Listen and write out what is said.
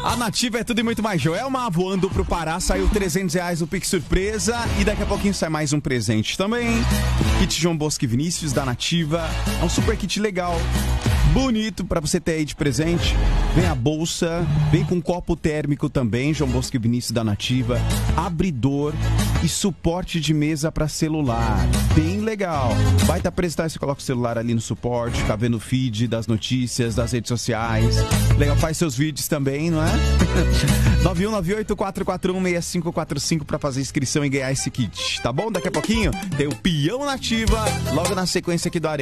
A Nativa é tudo e muito mais. Joelma voando pro Pará, saiu R$300 o Pix Surpresa e daqui a pouquinho sai mais um presente também. Kit João Bosco e Vinícius da Nativa. É um super kit legal, bonito pra você ter aí de presente. Vem a bolsa, vem com copo térmico também, João Bosco e Vinícius da Nativa. Abridor e suporte de mesa pra celular. Bem legal. Vai estar apresentado, você coloca o celular ali no suporte, fica vendo o feed das notícias, das redes sociais. Legal, faz seus vídeos também, não é? 9198-441-6545 pra fazer inscrição e ganhar esse kit, tá bom? Daqui a pouquinho tem o Peão Nativa, logo na sequência aqui do Arena.